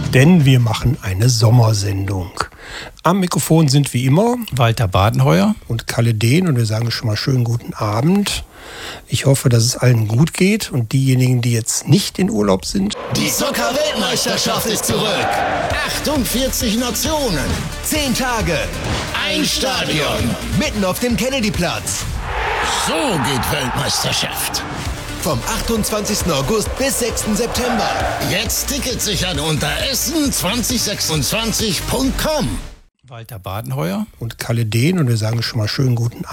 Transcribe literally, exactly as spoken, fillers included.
denn wir machen eine Sommersendung. Am Mikrofon sind wie immer Walter Badenheuer und Kalle Dehn und wir sagen schon mal schönen guten Abend. Ich hoffe, dass es allen gut geht und diejenigen, die jetzt nicht in Urlaub sind. Die Soccer-Weltmeisterschaft ist zurück. achtundvierzig Nationen, zehn Tage, ein Stadion, mitten auf dem Kennedy-Platz. So geht Weltmeisterschaft. Vom achtundzwanzigsten August bis sechsten September. Jetzt Tickets sichern unter essen zwanzig sechsundzwanzig punkt com. Walter Badenheuer Und Kalle Dehn und wir sagen schon mal schönen guten Abend.